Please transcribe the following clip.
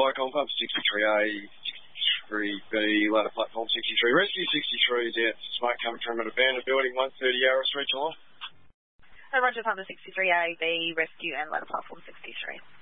Icon Pump 63A, 63B, ladder platform 63. Rescue 63 is out. Smoke coming from an abandoned building, 130 Arrow Street, July. Roger, Pump 63A, B, rescue and ladder platform 63.